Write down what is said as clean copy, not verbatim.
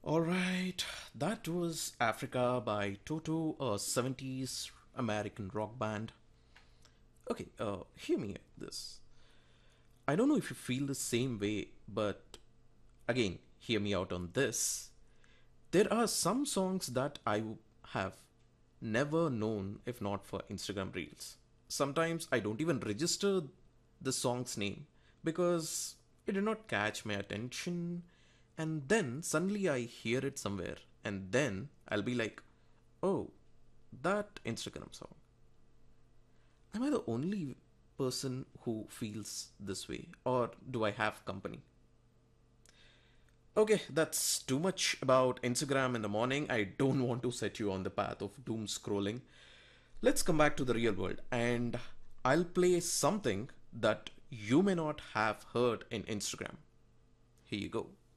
Alright, that was Africa by Toto, a 70s American rock band. Okay, hear me this. I don't know if you feel the same way, but again, hear me out on this. There are some songs that have never known if not for Instagram Reels. Sometimes I don't even register the song's name because it did not catch my attention, and then suddenly I hear it somewhere, and then I'll be like, oh, that Instagram song. Am I the only person who feels this way, or do I have company? Okay, that's too much about Instagram in the morning. I don't want to set you on the path of doom scrolling. Let's come back to the real world, and I'll play something that you may not have heard in Instagram. Here you go.